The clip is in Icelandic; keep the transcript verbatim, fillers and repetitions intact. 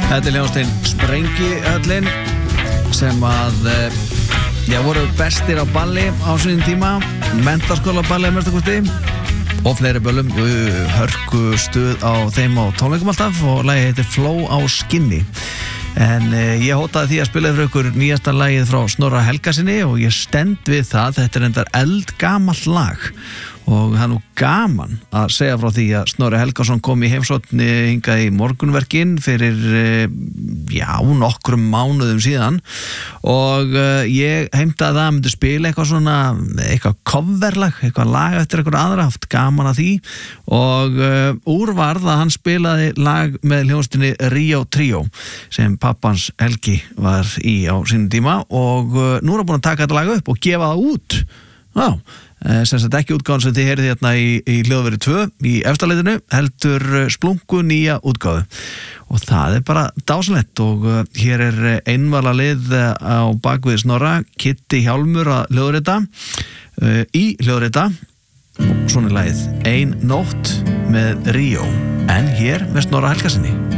Þetta er hljómsveitin Sprengihöllin sem að já, voru bestir á balli á sínum tíma, menntaskóla balli að mestakosti og fleiri böllum, hörku stuð á þeim á tónleikum alltaf og lagið heitir Flow á skinni. En eh, ég hótaði því að spila fyrir ykkur nýjasta lagið frá Snorra Helgasyni og ég stend við það, þetta er endar eldgamalt lag og það er nú gaman að segja frá því að Snorri Helgason kom í heimsókn hingað í morgunverkin fyrir já, nokkrum mánuðum síðan og ég heimtaði að það myndi spila eitthvað svona, eitthvað coverlag, eitthvað lag eftir eitthvað aðra, haft gaman að því og úr varð að hann spilaði lag með hljómsveitinni Rio Trio sem pappans Helgi var í á sínum tíma og nú er hann búin að taka þetta lag upp og gefa það út. Já, sem sagt ekki útgáðan sem þið heyrið hérna í, í hljóðveri tvö í efstaleitinu, heldur splungu nýja útgáðu og það er bara dásanlegt og uh, hér er einvala lið á bakvið Snorra, Kitty Hjálmur að hljóðrita uh, í hljóðrita og svona er lagið Ein nótt með Ríó en hér með Snorra Helgasyni.